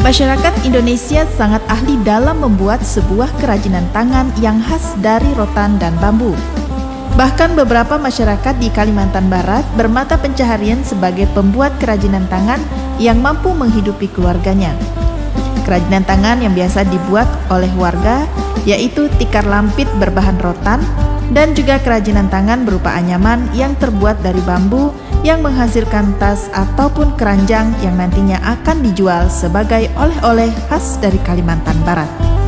Masyarakat Indonesia sangat ahli dalam membuat sebuah kerajinan tangan yang khas dari rotan dan bambu. Bahkan beberapa masyarakat di Kalimantan Barat bermata pencaharian sebagai pembuat kerajinan tangan yang mampu menghidupi keluarganya. Kerajinan tangan yang biasa dibuat oleh warga yaitu tikar lampit berbahan rotan dan juga kerajinan tangan berupa anyaman yang terbuat dari bambu yang menghasilkan tas ataupun keranjang yang nantinya akan dijual sebagai oleh-oleh khas dari Kalimantan Barat.